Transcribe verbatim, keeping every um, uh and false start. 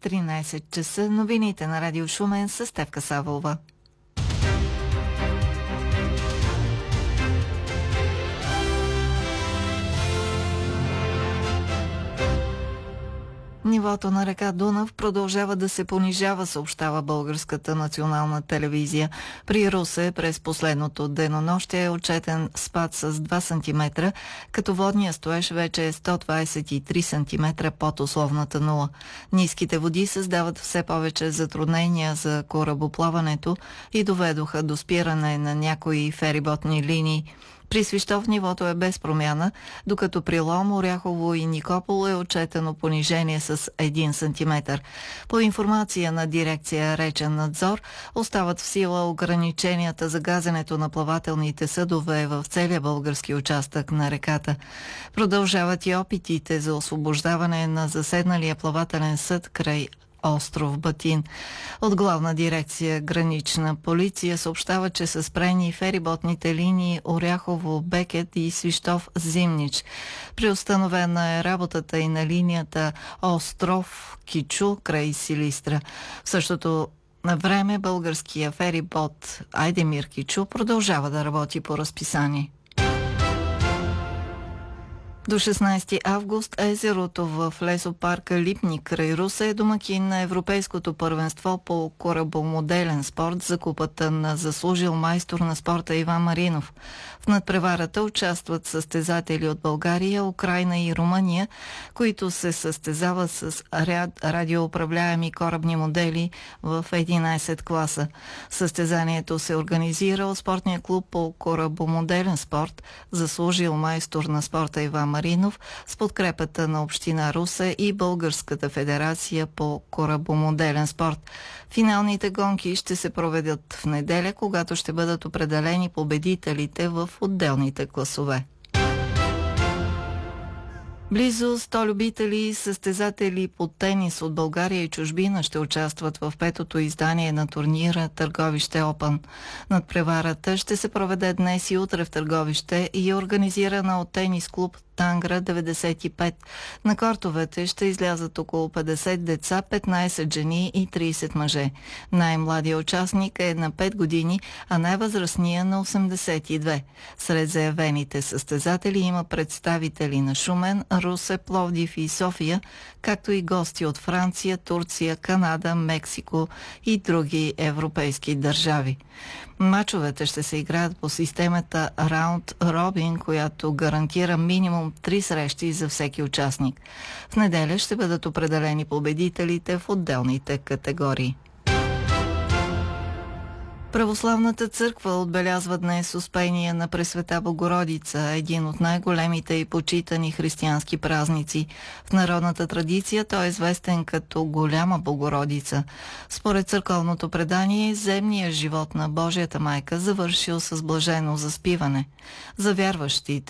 тринайсет часа. Новините на Радио Шумен с Стефка Савова. Нивото на река Дунав продължава да се понижава, съобщава Българската национална телевизия. При Русе през последното денонощие е отчетен спад с два сантиметра, като водния стоеж вече е сто двайсет и три сантиметра под условната нула. Ниските води създават все повече затруднения за корабоплаването и доведоха до спиране на някои фериботни линии. При Свищов нивото е без промяна, докато при Лом, Оряхово и Никопол е отчетено понижение с един сантиметър. По информация на дирекция Речен надзор, остават в сила ограниченията за газенето на плавателните съдове в целия български участък на реката. Продължават и опитите за освобождаване на заседналия плавателен съд край остров Батин. От Главна дирекция Гранична полиция съобщава, че са спрени фериботните линии Оряхово Бекет и Свищов Зимнич. Преустановена е работата и на линията Остров Кичу край Силистра. В същото време българския ферибот Айдемир Кичу продължава да работи по разписание. До шестнайсети август езерото в лесопарка Липник край Русе е домакин на Европейското първенство по корабомоделен спорт за купата на заслужил майстор на спорта Иван Маринов. В надпреварата участват състезатели от България, Украйна и Румъния, които се състезават с радиоуправляеми корабни модели в единайсет класа. Състезанието се организира от спортния клуб по корабомоделен спорт заслужил майстор на спорта Иван Маринов с подкрепата на Община Русе и Българската федерация по корабомоделен спорт. Финалните гонки ще се проведат в неделя, когато ще бъдат определени победителите в отделните класове. Близо сто любители и състезатели по тенис от България и чужбина ще участват в петото издание на турнира Търговище Опън. Надпреварата ще се проведе днес и утре в Търговище и е организирана от тенис клуб Тангра деветдесет и пет. На кортовете ще излязат около петдесет деца, петнайсет жени и трийсет мъже. Най-младият участник е на пет години, а най-възрастният на осемдесет и две. Сред заявените състезатели има представители на Шумен, Русе, Пловдив и София, както и гости от Франция, Турция, Канада, Мексико и други европейски държави. Мачовете ще се играят по системата Раунд Робин, която гарантира минимум три срещи за всеки участник. В неделя ще бъдат определени победителите в отделните категории. Православната църква отбелязва днес Успение на Пресвета Богородица, един от най-големите и почитани християнски празници. В народната традиция той е известен като Голяма Богородица. Според църковното предание, земният живот на Божията майка завършил с блажено заспиване. За вярващите